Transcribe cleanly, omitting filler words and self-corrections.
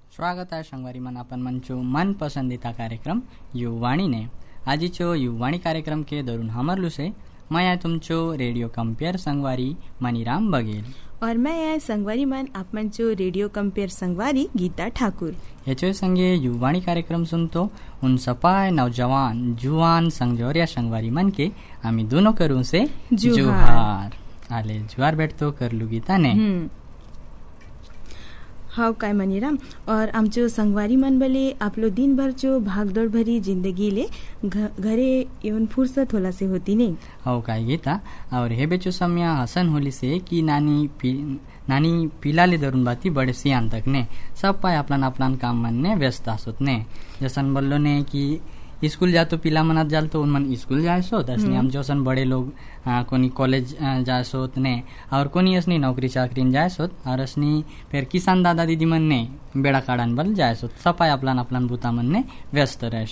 स्वागत आहे संगवारी मन अपन मंचो मन पसंदीदा कार्यक्रम युवाणी ने आजीचो युवाणी कार्यक्रम के दरुन हमरलू से मैं आय तुमचो रेडियो कंपेयर संगवारी मनीराम बघेल और मैं आय संगवारी मन आप मंचो रेडियो कंपेयर संगवारी गीता ठाकुर। याचो संगे युवाणी कार्यक्रम सुनतो उन सपाय नौजवान जुआन संगजोरिया संगवारी मन के आम्ही दोनों करू से जुहार आले जुहार बैठतो करलू गीता ने हाव काय मनीराम और आमचो संगवारी मन बले आपलो दिन भर जो भागदौड़ भरी जिंदगी ले घरे येऊन फुर्सत होला से होती नहीं। हाव काय गीता और हे बेचो समय हसन होली से कि नानी पिलाले धरून बाती बड़े सियान तक ने सब पाय अपना अपना काम मन ने व्यस्त आसोत ने जसन बोलो ने कि स्कूल जातो पिला मनत जाल तो उन मन स्कूल जाए सोत असनी हम जोसन बड़े लोग कोनी कॉलेज जाए सोत ने और कोनी असनी नौकरी चाकरी जाए सोत और असनी फिर किसान दादा दीदी मन ने बेड़ा काड़न बल जाए सोत सपाय अपना अपना बुता मन ने व्यस्त रहे।